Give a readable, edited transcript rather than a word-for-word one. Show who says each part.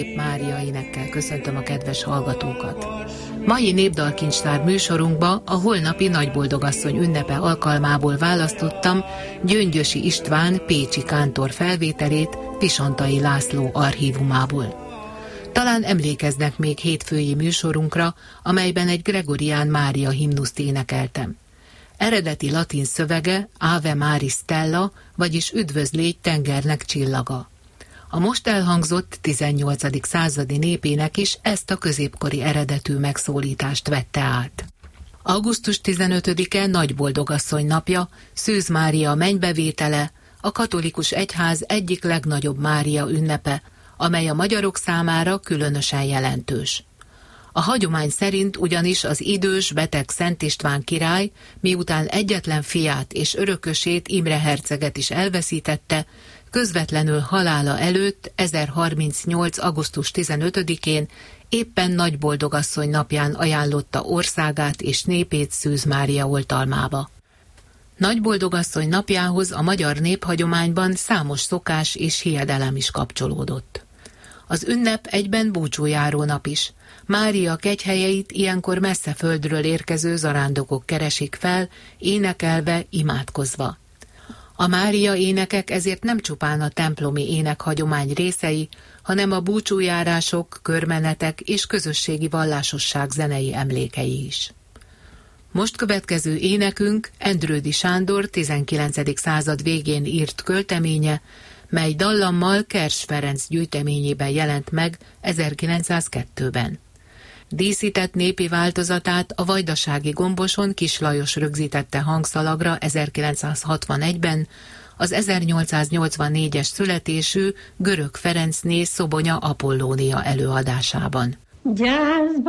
Speaker 1: Mária énekkel köszöntöm a kedves hallgatókat. Mai Népdalkincstár műsorunkba a holnapi Nagyboldogasszony ünnepe alkalmából választottam Gyöngyösi István pécsi kántor felvételét Pisontai László archívumából. Talán emlékeznek még hétfői műsorunkra, amelyben egy Gregorián Mária himnuszt énekeltem. Eredeti latin szövege Ave Maris Stella, vagyis üdvözlégy tengernek csillaga. A most elhangzott 18. századi népének is ezt a középkori eredetű megszólítást vette át. Augusztus 15-e Nagyboldogasszony napja, Szűz Mária mennybevétele, a katolikus egyház egyik legnagyobb Mária ünnepe, amely a magyarok számára különösen jelentős. A hagyomány szerint ugyanis az idős, beteg Szent István király, miután egyetlen fiát és örökösét, Imre herceget is elveszítette, közvetlenül halála előtt 1038. augusztus 15-én éppen Nagyboldogasszony napján ajánlotta országát és népét Szűz Mária oltalmába. Nagyboldogasszony napjához a magyar néphagyományban számos szokás és hiedelem is kapcsolódott. Az ünnep egyben búcsújáró nap is. Mária kegyhelyeit ilyenkor messze földről érkező zarándokok keresik fel, énekelve, imádkozva. A Mária énekek ezért nem csupán a templomi énekhagyomány részei, hanem a búcsújárások, körmenetek és közösségi vallásosság zenei emlékei is. Most következő énekünk Endrődy Sándor 19. század végén írt költeménye, mely dallammal Kers Ferenc gyűjteményében jelent meg 1902-ben. Díszített népi változatát a vajdasági Gomboson Kis Lajos rögzítette hangszalagra 1961-ben, az 1884-es születésű Görög Ferencné Szobonya Apollónia előadásában.